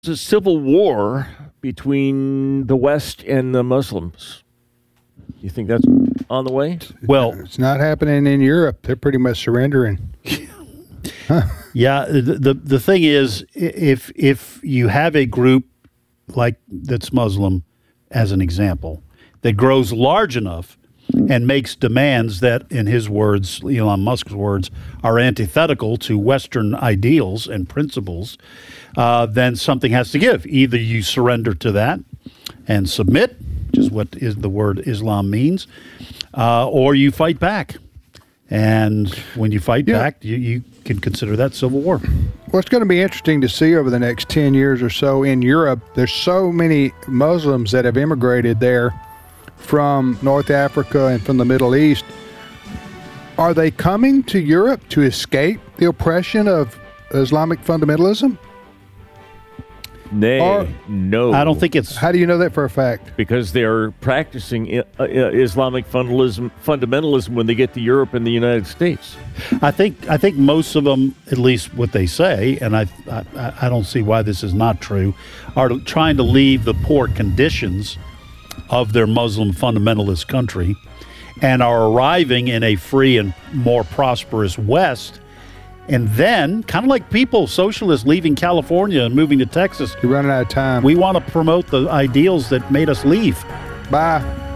a civil war between the West and the Muslims. You think that's on the way? Well, it's not happening in Europe. They're pretty much surrendering. Yeah, the thing is, if you have a group like that's Muslim, as an example, that grows large enough and makes demands that, in his words, Elon Musk's words, are antithetical to Western ideals and principles, then something has to give. Either you surrender to that and submit, which is what the word Islam means, or you fight back. And when you fight back, you can consider that civil war. Well, it's going to be interesting to see over the next 10 years or so in Europe. There's so many Muslims that have immigrated there from North Africa and from the Middle East. Are they coming to Europe to escape the oppression of Islamic fundamentalism? No. I don't think it's... How do you know that for a fact? Because they're practicing Islamic fundamentalism when they get to Europe and the United States. I think most of them, at least what they say, and I don't see why this is not true, are trying to leave the poor conditions of their Muslim fundamentalist country and are arriving in a free and more prosperous West. And then, kind of like socialists leaving California and moving to Texas. You're running out of time. We want to promote the ideals that made us leave. Bye.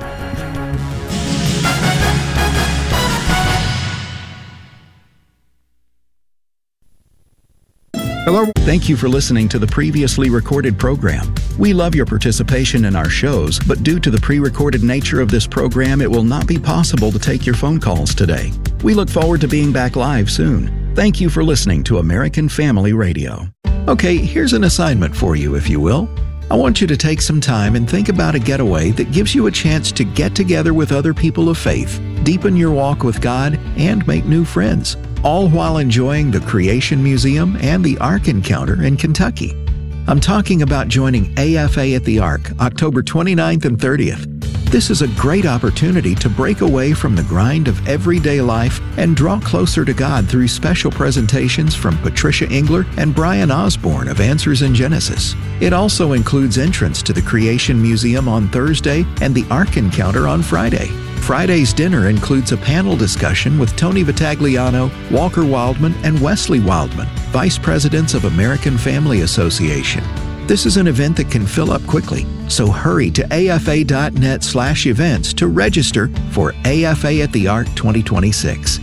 Hello. Thank you for listening to the previously recorded program. We love your participation in our shows, but due to the pre-recorded nature of this program, it will not be possible to take your phone calls today. We look forward to being back live soon. Thank you for listening to American Family Radio. Okay, here's an assignment for you, if you will. I want you to take some time and think about a getaway that gives you a chance to get together with other people of faith, deepen your walk with God, and make new friends, all while enjoying the Creation Museum and the Ark Encounter in Kentucky. I'm talking about joining AFA at the Ark, October 29th and 30th. This is a great opportunity to break away from the grind of everyday life and draw closer to God through special presentations from Patricia Engler and Brian Osborne of Answers in Genesis. It also includes entrance to the Creation Museum on Thursday and the Ark Encounter on Friday. Friday's dinner includes a panel discussion with Tony Vitagliano, Walker Wildman, and Wesley Wildman, Vice Presidents of American Family Association. This is an event that can fill up quickly, so hurry to afa.net/events to register for AFA at the Ark 2026.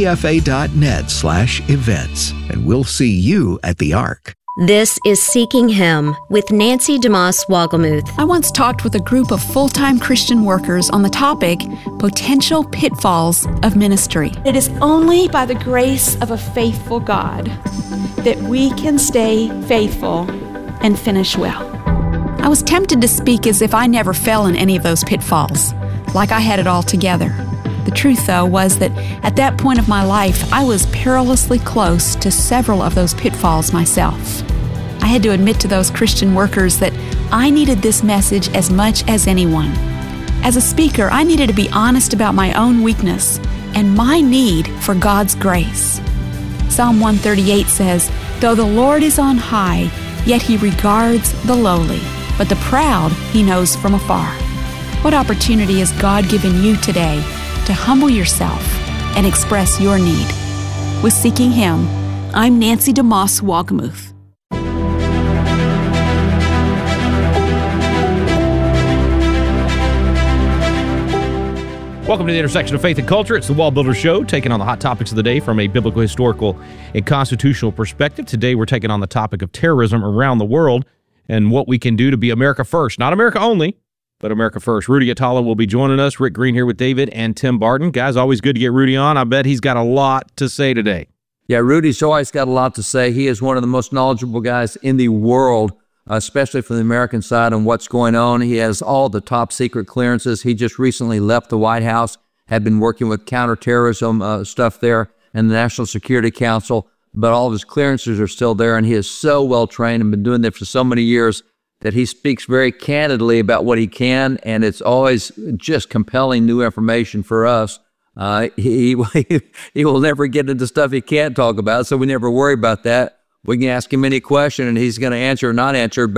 afa.net/events, and we'll see you at the Ark. This is Seeking Him with Nancy DeMoss Wolgemuth. I once talked with a group of full-time Christian workers on the topic, potential pitfalls of ministry. It is only by the grace of a faithful God that we can stay faithful and finish well. I was tempted to speak as if I never fell in any of those pitfalls, like I had it all together. The truth, though, was that at that point of my life, I was perilously close to several of those pitfalls myself. I had to admit to those Christian workers that I needed this message as much as anyone. As a speaker, I needed to be honest about my own weakness and my need for God's grace. Psalm 138 says, "Though the Lord is on high, yet he regards the lowly, but the proud he knows from afar." What opportunity has God given you today to humble yourself and express your need? With Seeking Him, I'm Nancy DeMoss Wolgemuth. Welcome to the intersection of faith and culture. It's the Wall Builder Show, taking on the hot topics of the day from a biblical, historical, and constitutional perspective. Today, we're taking on the topic of terrorism around the world and what we can do to be America first. Not America only, but America first. Rudy Atala will be joining us. Rick Green here with David and Tim Barton. Guys, always good to get Rudy on. I bet he's got a lot to say today. Yeah, Rudy's always got a lot to say. He is one of the most knowledgeable guys in the world, especially from the American side on what's going on. He has all the top secret clearances. He just recently left the White House, had been working with counterterrorism stuff there and the National Security Council, but all of his clearances are still there, and he is so well trained and been doing that for so many years that he speaks very candidly about what he can, and it's always just compelling new information for us. He will never get into stuff he can't talk about, so we never worry about that. We can ask him any question, and he's going to answer or not answer